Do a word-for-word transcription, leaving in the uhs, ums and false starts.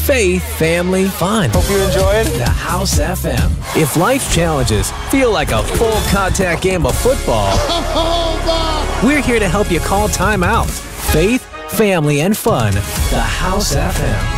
Faith, family, fun. Hope you enjoyed The House F M. If life's challenges feel like a full contact game of football, we're here to help you call time out. Faith, family, and fun. The House F M.